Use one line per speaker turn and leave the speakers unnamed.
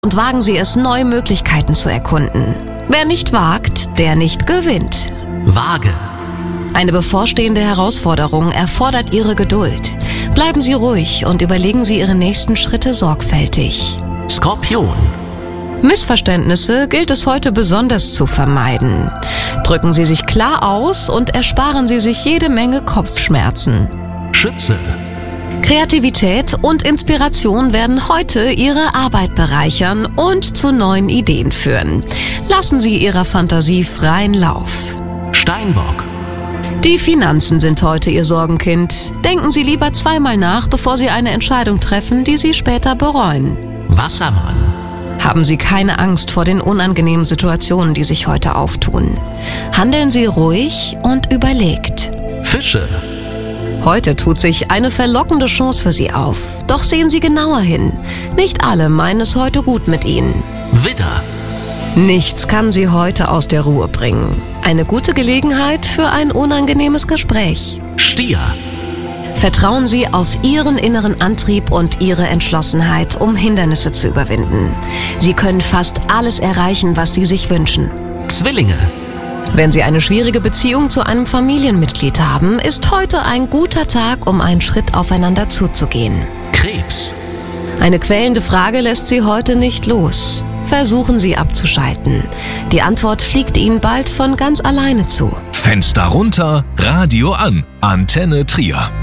und wagen Sie es, neue Möglichkeiten zu erkunden. Wer nicht wagt, der nicht gewinnt.
Waage.
Eine bevorstehende Herausforderung erfordert Ihre Geduld. Bleiben Sie ruhig und überlegen Sie Ihre nächsten Schritte sorgfältig.
Skorpion.
Missverständnisse gilt es heute besonders zu vermeiden. Drücken Sie sich klar aus und ersparen Sie sich jede Menge Kopfschmerzen.
Schütze.
Kreativität und Inspiration werden heute Ihre Arbeit bereichern und zu neuen Ideen führen. Lassen Sie Ihrer Fantasie freien Lauf.
Steinbock.
Die Finanzen sind heute Ihr Sorgenkind. Denken Sie lieber zweimal nach, bevor Sie eine Entscheidung treffen, die Sie später bereuen.
Wassermann.
Haben Sie keine Angst vor den unangenehmen Situationen, die sich heute auftun. Handeln Sie ruhig und überlegt.
Fische.
Heute tut sich eine verlockende Chance für Sie auf. Doch sehen Sie genauer hin. Nicht alle meinen es heute gut mit Ihnen.
Widder.
Nichts kann Sie heute aus der Ruhe bringen. Eine gute Gelegenheit für ein unangenehmes Gespräch.
Stier.
Vertrauen Sie auf Ihren inneren Antrieb und Ihre Entschlossenheit, um Hindernisse zu überwinden. Sie können fast alles erreichen, was Sie sich wünschen.
Zwillinge.
Wenn Sie eine schwierige Beziehung zu einem Familienmitglied haben, ist heute ein guter Tag, um einen Schritt aufeinander zuzugehen.
Krebs.
Eine quälende Frage lässt Sie heute nicht los. Versuchen Sie abzuschalten. Die Antwort fliegt Ihnen bald von ganz alleine zu.
Fenster runter, Radio an. Antenne Trier.